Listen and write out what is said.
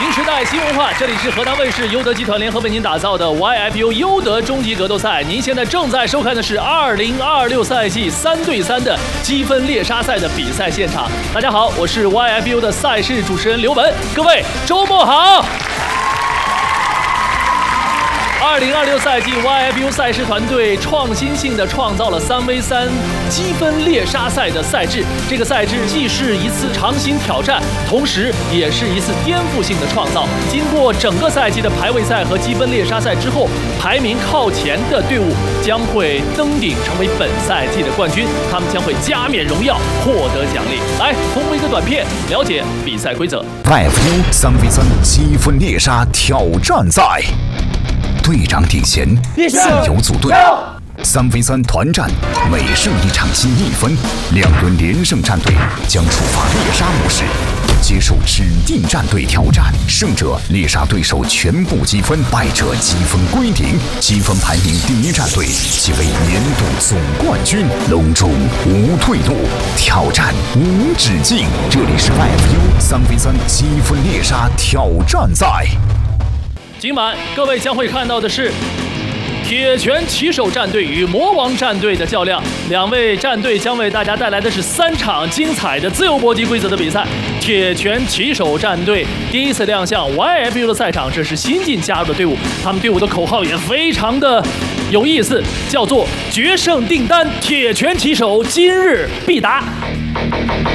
新时代新文化，这里是河南卫视优德集团联合为您打造的 YFU 优德终极格斗赛。您现在正在收看的是2026赛季3对3的积分猎杀赛的比赛现场。大家好，我是 YFU 的赛事主持人刘文，各位周末好。2026赛季 YFU 赛事团队创新性的创造了3v3积分猎杀赛的赛制。这个赛制既是一次尝新挑战，同时也是一次颠覆性的创造。经过整个赛季的排位赛和积分猎杀赛之后，排名靠前的队伍将会登顶成为本赛季的冠军，他们将会加冕荣耀，获得奖励。来，通过一个短片了解比赛规则。 YFU 3v3积分猎杀挑战赛。队长领衔，自由组队，3v3团战，每胜一场积1分，2轮连胜战队将触发猎杀模式，接受指定战队挑战，胜者猎杀对手全部积分，败者积分归零，积分排名第1战队即为年度总冠军，隆重无退路，挑战无止境。这里是 YFU 3v3积分猎杀挑战赛。 今晚各位将会看到的是铁拳骑手战队与魔王战队的较量，两位战队将为大家带来的是3场精彩的自由搏击规则的比赛。铁拳骑手战队第一次亮相 YFU 的赛场，这是新晋加入的队伍，他们队伍的口号也非常的有意思，叫做决胜订单，铁拳骑手今日必达。